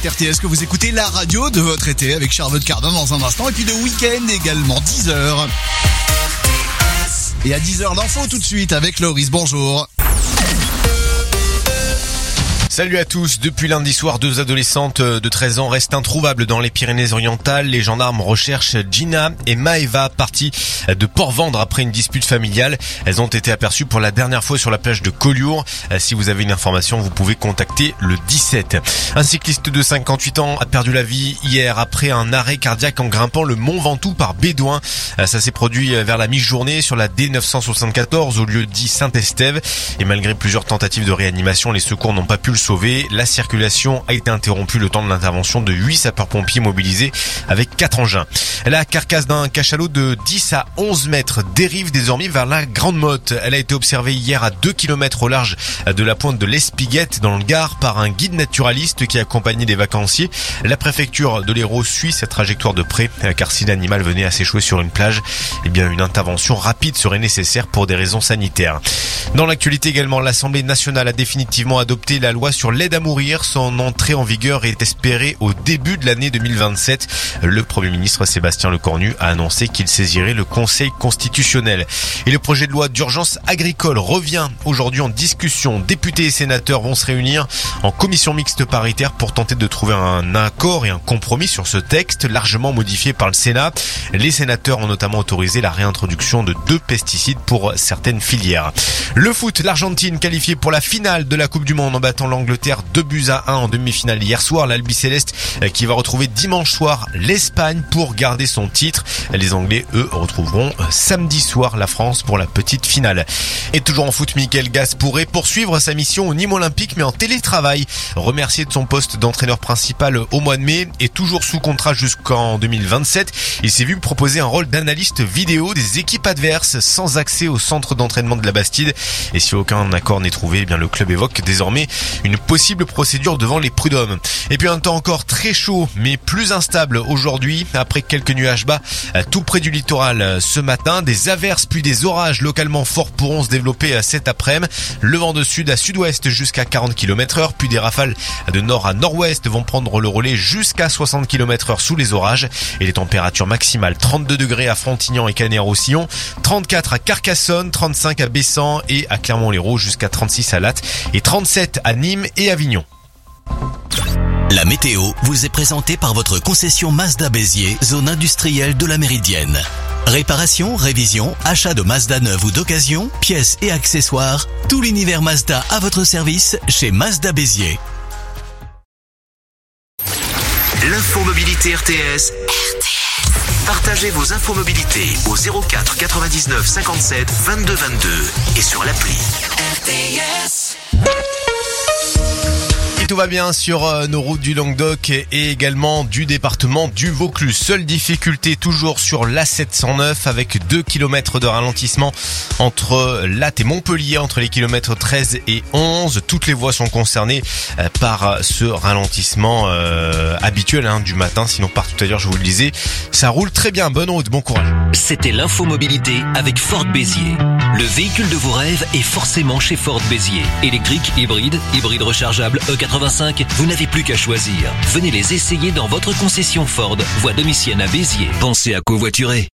C'est RTS que vous écoutez, la radio de votre été avec Charlotte Cardin dans un instant. Et puis de week-end également, 10h. Et à 10h, l'info tout de suite avec Loris. Bonjour. Salut à tous. Depuis lundi soir, 2 adolescentes de 13 ans restent introuvables dans les Pyrénées-Orientales. Les gendarmes recherchent Gina et Maëva, parties de Port-Vendre après une dispute familiale. Elles ont été aperçues pour la dernière fois sur la plage de Collioure. Si vous avez une information, vous pouvez contacter le 17. Un cycliste de 58 ans a perdu la vie hier après un arrêt cardiaque en grimpant le Mont Ventoux par Bédouin. Ça s'est produit vers la mi-journée sur la D974 au lieu dit Saint-Estève. Et malgré plusieurs tentatives de réanimation, les secours n'ont pas pu le sauver. La circulation a été interrompue le temps de l'intervention de 8 sapeurs-pompiers mobilisés avec 4 engins. La carcasse d'un cachalot de 10 à 11 mètres dérive désormais vers la Grande Motte. Elle a été observée hier à 2 km au large de la pointe de l'Espiguette dans le Gard par un guide naturaliste qui accompagnait des vacanciers. La préfecture de l'Hérault suit cette trajectoire de près car si l'animal venait à s'échouer sur une plage, une intervention rapide serait nécessaire pour des raisons sanitaires. Dans l'actualité également, l'Assemblée nationale a définitivement adopté la loi sur l'aide à mourir. Son entrée en vigueur est espérée au début de l'année 2027. Le Premier ministre Sébastien Lecornu a annoncé qu'il saisirait le Conseil constitutionnel. Et le projet de loi d'urgence agricole revient aujourd'hui en discussion. Députés et sénateurs vont se réunir en commission mixte paritaire pour tenter de trouver un accord et un compromis sur ce texte largement modifié par le Sénat. Les sénateurs ont notamment autorisé la réintroduction de 2 pesticides pour certaines filières. Le foot, l'Argentine qualifiée pour la finale de la Coupe du Monde en battant l'Angleterre 2-1 en demi-finale hier soir. L'Albiceleste qui va retrouver dimanche soir l'Espagne pour garder son titre. Les Anglais, eux, retrouveront samedi soir la France pour la petite finale. Et toujours en foot, Michael Gas pourrait poursuivre sa mission au Nîmes Olympique mais en télétravail. Remercié de son poste d'entraîneur principal au mois de mai et toujours sous contrat jusqu'en 2027, il s'est vu proposer un rôle d'analyste vidéo des équipes adverses sans accès au centre d'entraînement de la Bastide. Et si aucun accord n'est trouvé, le club évoque désormais une possible procédure devant les prud'hommes. Et puis un temps encore très chaud mais plus instable aujourd'hui après quelques nuages bas tout près du littoral ce matin. Des averses puis des orages localement forts pourront se développer cet après-midi. Le vent de sud à sud-ouest jusqu'à 40 km/h puis des rafales de nord à nord-ouest vont prendre le relais jusqu'à 60 km/h sous les orages. Et les températures maximales 32 degrés à Frontignan et Canet-Roussillon, 34 à Carcassonne, 35 à Bessan et à Clermont-Lérault jusqu'à 36 à Latte et 37 à Nîmes et Avignon. La météo vous est présentée par votre concession Mazda Béziers, zone industrielle de la Méridienne. Réparation, révision, achat de Mazda neuve ou d'occasion, pièces et accessoires, tout l'univers Mazda à votre service chez Mazda Béziers. L'infomobilité RTS. Partagez vos infomobilités au 04 99 57 22 22 et sur l'appli RTS. Et tout va bien sur nos routes du Languedoc et également du département du Vaucluse. Seule difficulté toujours sur l'A709 avec 2 km de ralentissement entre Latte et Montpellier, entre les kilomètres 13 et 11. Toutes les voies sont concernées par ce ralentissement habituel du matin. Sinon par tout à l'heure, je vous le disais, ça roule très bien. Bonne route, bon courage. C'était l'infomobilité avec Ford Béziers. Le véhicule de vos rêves est forcément chez Ford Béziers. Électrique, hybride rechargeable, E85, vous n'avez plus qu'à choisir. Venez les essayer dans votre concession Ford, voie Domitienne à Béziers. Pensez à covoiturer.